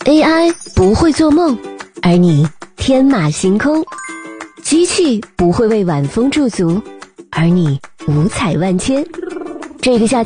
AI 不会做梦，而你天马行空；机器不会为晚风驻足，而你五彩万千。这个夏天